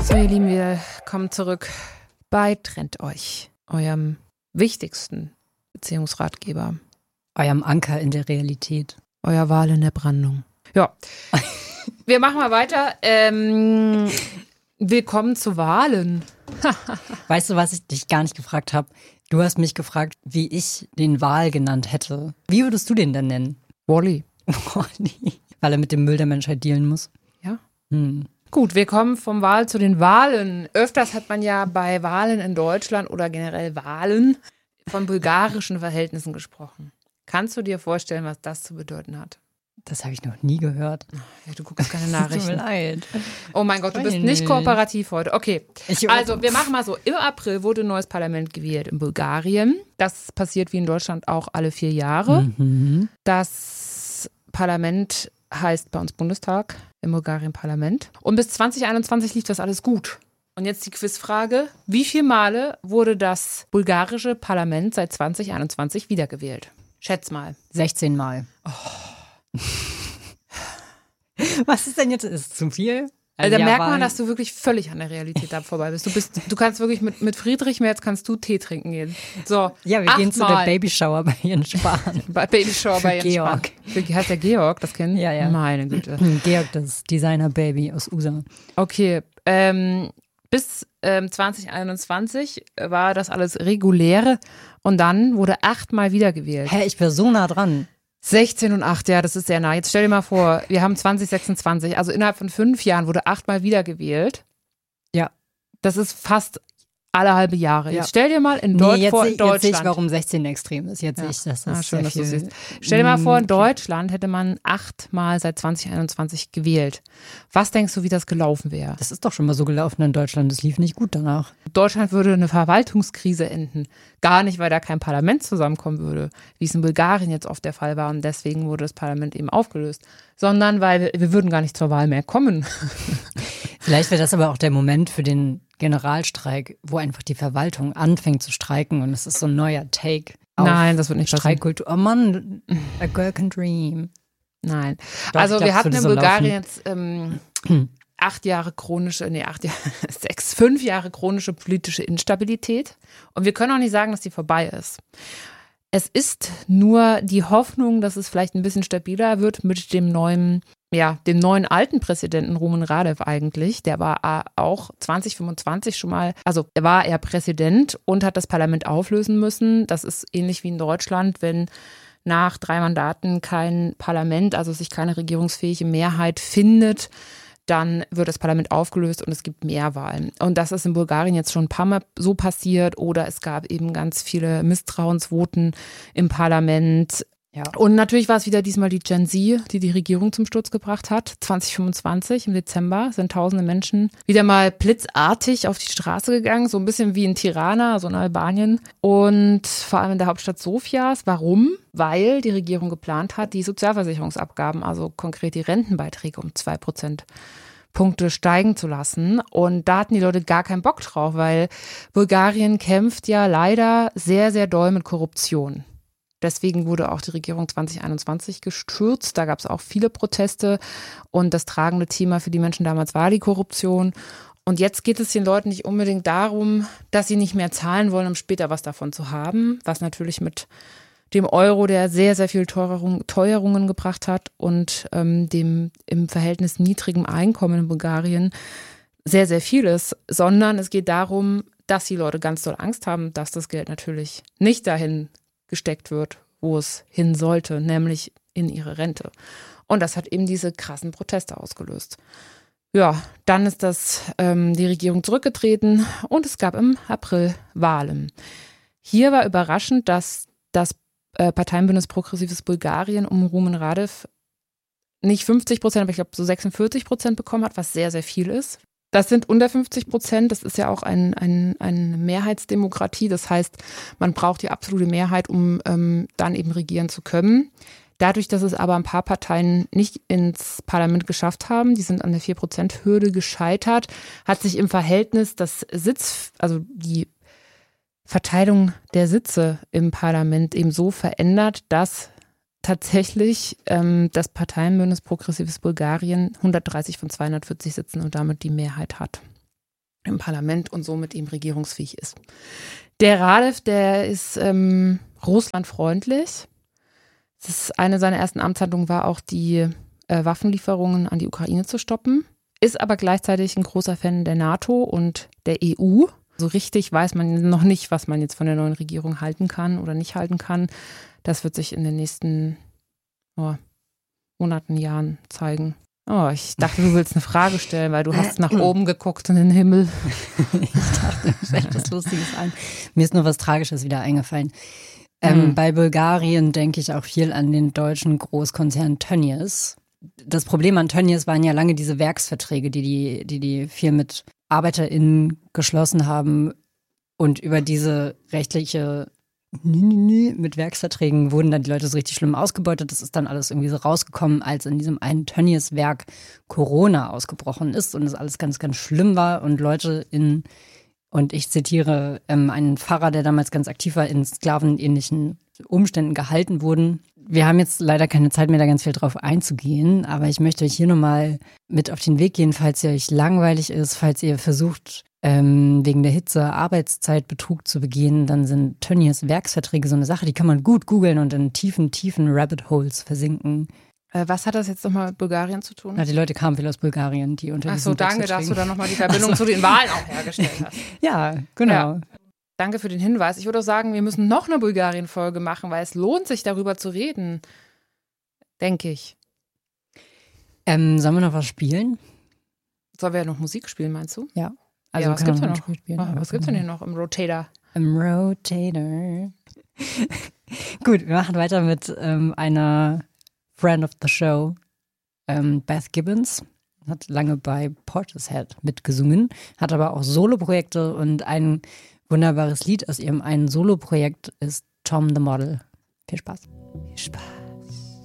So, ihr Lieben, wir kommen zurück bei Trennt euch, eurem wichtigsten Beziehungsratgeber. Eurem Anker in der Realität. Euer Wal in der Brandung. Ja, wir machen mal weiter. Willkommen zu Wahlen. Weißt du, was ich dich gar nicht gefragt habe? Du hast mich gefragt, wie ich den Wal genannt hätte. Wie würdest du den denn nennen? Wally. Wally. Weil er mit dem Müll der Menschheit dealen muss. Ja. Gut, wir kommen vom Wahl zu den Wahlen. Öfters hat man ja bei Wahlen in Deutschland oder generell Wahlen von bulgarischen Verhältnissen gesprochen. Kannst du dir vorstellen, was das zu bedeuten hat? Das habe ich noch nie gehört. Ja, du guckst keine Nachrichten. Tut mir leid. Oh mein Gott, du bist nicht kooperativ heute. Okay, also wir machen mal so. Im April wurde ein neues Parlament gewählt in Bulgarien. Das passiert wie in Deutschland auch alle 4 Jahre. Das Parlament heißt bei uns Bundestag, im Bulgarien Parlament. Und bis 2021 lief das alles gut. Und jetzt die Quizfrage: Wie viele Male wurde das bulgarische Parlament seit 2021 wiedergewählt? Schätz mal. 16 Mal. Oh. Was ist denn jetzt? Ist es zu viel? Also da merkt man, dass du wirklich völlig an der Realität da vorbei bist. Du kannst wirklich mit Friedrich Merz kannst du Tee trinken gehen. So, ja, wir gehen zu der Babyshower bei Jens Spahn. Babyshower bei Jens Georg. Spahn. Heißt der Georg, das kennen? Ja. Meine Güte. Georg, das Designer-Baby aus USA. Okay, bis 2021 war das alles regulär und dann wurde 8 Mal wiedergewählt. Hä, ich bin so nah dran. 16 und 8, ja, das ist sehr nah. Jetzt stell dir mal vor, wir haben 2026, also innerhalb von 5 Jahren wurde 8 Mal wiedergewählt. Ja. Das ist fast alle halbe Jahre. Ja. Jetzt stell dir mal in Deutschland. Jetzt sehe ich, warum 16 extrem ist. Jetzt sehe ich, dass das schön, sehr dass viel. du siehst. Stell dir mal vor, in Deutschland hätte man 8 Mal seit 2021 gewählt. Was denkst du, wie das gelaufen wäre? Das ist doch schon mal so gelaufen in Deutschland. Das lief nicht gut danach. Deutschland würde eine Verwaltungskrise enden. Gar nicht, weil da kein Parlament zusammenkommen würde, wie es in Bulgarien jetzt oft der Fall war. Und deswegen wurde das Parlament eben aufgelöst. Sondern weil wir würden gar nicht zur Wahl mehr kommen. Vielleicht wäre das aber auch der Moment für den Generalstreik, wo einfach die Verwaltung anfängt zu streiken und es ist so ein neuer Take auf Nein, das wird nicht Streikkultur. Oh Mann, a girl can dream. Nein. Doch, also wir hatten in Bulgarien laufen. jetzt 5 Jahre chronische politische Instabilität und wir können auch nicht sagen, dass die vorbei ist. Es ist nur die Hoffnung, dass es vielleicht ein bisschen stabiler wird mit dem neuen alten Präsidenten Rumen Radev eigentlich. Der war auch 2025 schon mal, also er war Präsident und hat das Parlament auflösen müssen. Das ist ähnlich wie in Deutschland, wenn nach 3 Mandaten kein Parlament, also sich keine regierungsfähige Mehrheit findet, dann wird das Parlament aufgelöst und es gibt Mehrwahlen. Und das ist in Bulgarien jetzt schon ein paar Mal so passiert oder es gab eben ganz viele Misstrauensvoten im Parlament. Ja. Und natürlich war es wieder diesmal die Gen Z, die Regierung zum Sturz gebracht hat. 2025 im Dezember sind tausende Menschen wieder mal blitzartig auf die Straße gegangen, so ein bisschen wie in Tirana, so in Albanien. Und vor allem in der Hauptstadt Sofias. Warum? Weil die Regierung geplant hat, die Sozialversicherungsabgaben, also konkret die Rentenbeiträge um 2 Prozentpunkte steigen zu lassen. Und da hatten die Leute gar keinen Bock drauf, weil Bulgarien kämpft ja leider sehr, sehr doll mit Korruption. Deswegen wurde auch die Regierung 2021 gestürzt. Da gab es auch viele Proteste und das tragende Thema für die Menschen damals war die Korruption. Und jetzt geht es den Leuten nicht unbedingt darum, dass sie nicht mehr zahlen wollen, um später was davon zu haben, was natürlich mit dem Euro, der sehr, sehr viel Teuerungen gebracht hat und dem im Verhältnis niedrigen Einkommen in Bulgarien sehr, sehr viel ist, sondern es geht darum, dass die Leute ganz doll Angst haben, dass das Geld natürlich nicht dahin gesteckt wird, wo es hin sollte, nämlich in ihre Rente. Und das hat eben diese krassen Proteste ausgelöst. Ja, dann ist die Regierung zurückgetreten und es gab im April Wahlen. Hier war überraschend, dass das Parteienbündnis Progressives Bulgarien um Rumen Radev nicht 50%, aber ich glaube so 46% bekommen hat, was sehr, sehr viel ist. Das sind unter 50%. Das ist ja auch eine Mehrheitsdemokratie. Das heißt, man braucht die absolute Mehrheit, um dann eben regieren zu können. Dadurch, dass es aber ein paar Parteien nicht ins Parlament geschafft haben, die sind an der 4%-Hürde gescheitert, hat sich im Verhältnis die Verteilung der Sitze im Parlament eben so verändert, dass tatsächlich das Parteienbündnis Progressives Bulgarien 130 von 240 Sitzen und damit die Mehrheit hat. im Parlament und somit eben regierungsfähig ist. Der Radev, der ist russlandfreundlich. Eine seiner ersten Amtshandlungen war auch, die Waffenlieferungen an die Ukraine zu stoppen. Ist aber gleichzeitig ein großer Fan der NATO und der EU. So richtig weiß man noch nicht, was man jetzt von der neuen Regierung halten kann oder nicht halten kann. Das wird sich in den nächsten Monaten, Jahren zeigen. Oh, ich dachte, du willst eine Frage stellen, weil du hast nach oben geguckt in den Himmel. Ich dachte, mir fällt was Lustiges ein. Mir ist nur was Tragisches wieder eingefallen. Bei Bulgarien denke ich auch viel an den deutschen Großkonzern Tönnies. Das Problem an Tönnies waren ja lange diese Werksverträge, die viel mit ArbeiterInnen geschlossen haben. Und über diese rechtliche mit Werksverträgen wurden dann die Leute so richtig schlimm ausgebeutet. Das ist dann alles irgendwie so rausgekommen, als in diesem einen Tönnies-Werk Corona ausgebrochen ist und es alles ganz, ganz schlimm war und Leute und ich zitiere, einen Pfarrer, der damals ganz aktiv war, in sklavenähnlichen Umständen gehalten wurden. Wir haben jetzt leider keine Zeit mehr, da ganz viel drauf einzugehen, aber ich möchte euch hier nochmal mit auf den Weg gehen, falls ihr euch langweilig ist, falls ihr versucht, wegen der Hitze Arbeitszeitbetrug zu begehen, dann sind Tönnies Werksverträge so eine Sache, die kann man gut googeln und in tiefen Rabbit Holes versinken. Was hat das jetzt nochmal mit Bulgarien zu tun? Na, die Leute kamen viel aus Bulgarien, die unter diesen danke, dass du da nochmal die Verbindung zu den Wahlen auch hergestellt hast. Ja, genau. Ja. Danke für den Hinweis. Ich würde auch sagen, wir müssen noch eine Bulgarien-Folge machen, weil es lohnt sich, darüber zu reden. Denke ich. Sollen wir noch was spielen? Sollen wir noch Musik spielen, meinst du? Ja. Also was gibt's denn noch? Was gibt's denn hier noch im Rotator? Im Rotator. Gut, wir machen weiter mit einer Friend of the Show, Beth Gibbons. Hat lange bei Portishead mitgesungen, hat aber auch Soloprojekte und ein wunderbares Lied aus ihrem einen Soloprojekt ist Tom the Model. Viel Spaß. Viel Spaß.